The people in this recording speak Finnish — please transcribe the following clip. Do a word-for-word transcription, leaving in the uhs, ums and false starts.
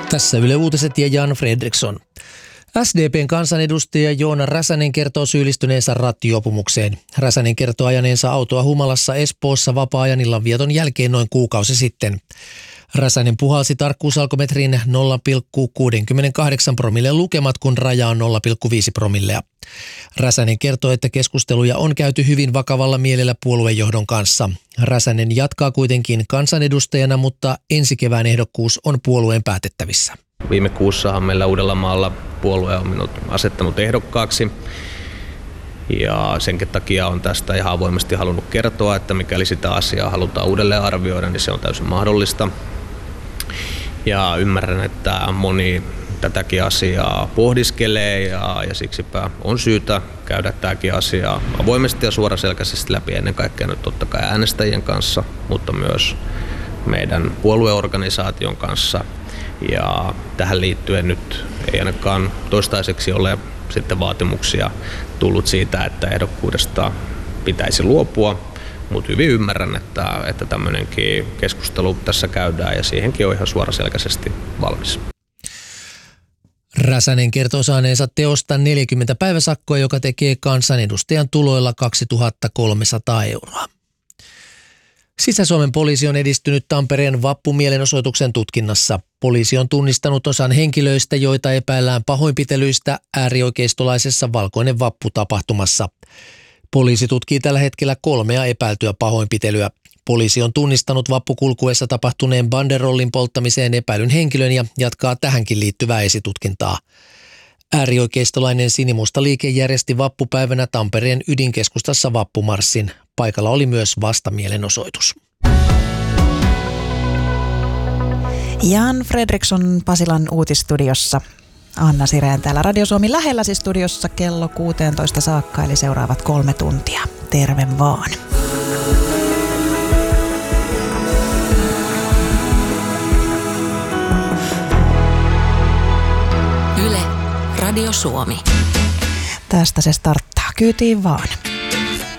Tässä Yle Uutiset ja Jan Fredriksson. S D P:n kansanedustaja Joona Räsänen kertoo syyllistyneensä rattijuopumukseen. Räsänen kertoo ajaneensa autoa humalassa Espoossa vapaa-ajan illanvieton jälkeen noin kuukausi sitten. Räsänen puhalsi tarkkuusalkometrin nolla pilkku kuusikymmentäkahdeksan promille lukemat, kun raja on nolla pilkku viisi promillea. Räsänen kertoo, että keskusteluja on käyty hyvin vakavalla mielellä puoluejohdon kanssa. Räsänen jatkaa kuitenkin kansanedustajana, mutta ensi kevään ehdokkuus on puolueen päätettävissä. Viime kuussahan meillä Uudellamaalla puolue on minut asettanut ehdokkaaksi. Ja senkin takia on tästä ihan avoimesti halunnut kertoa, että mikäli sitä asiaa halutaan uudelleen arvioida, niin se on täysin mahdollista. Ja ymmärrän, että moni tätäkin asiaa pohdiskelee ja, ja siksipä on syytä käydä tämäkin asia avoimesti ja suoraselkäisesti läpi ennen kaikkea nyt totta kai äänestäjien kanssa, mutta myös meidän puolueorganisaation kanssa. Ja tähän liittyen nyt ei ainakaan toistaiseksi ole sitten vaatimuksia tullut siitä, että ehdokkuudesta pitäisi luopua, mutta hyvin ymmärrän, että, että tämmöinenkin keskustelu tässä käydään ja siihenkin on ihan suoraselkäisesti valmis. Räsänen kertoo saaneensa teosta neljäkymmentä päiväsakkoa, joka tekee kansanedustajan tuloilla kaksituhattakolmesataa euroa. Sisä-Suomen poliisi on edistynyt Tampereen vappumielenosoituksen tutkinnassa. Poliisi on tunnistanut osan henkilöistä, joita epäillään pahoinpitelyistä äärioikeistolaisessa Valkoinen vappu-tapahtumassa. Poliisi tutkii tällä hetkellä kolmea epäiltyä pahoinpitelyä. Poliisi on tunnistanut vappukulkuessa tapahtuneen banderollin polttamiseen epäilyn henkilön ja jatkaa tähänkin liittyvää esitutkintaa. Äärioikeistolainen Sinimusta liike järjesti vappupäivänä Tampereen ydinkeskustassa vappumarssin. Paikalla oli myös vastamielenosoitus. Jan Fredriksson Pasilan uutisstudiossa. Anna Sireen täällä Radio Suomi lähelläsi studiossa kello kuusitoista saakka, eli seuraavat kolme tuntia. Terve vaan. Yle, Radio Suomi. Tästä se starttaa. Kyytiin vaan.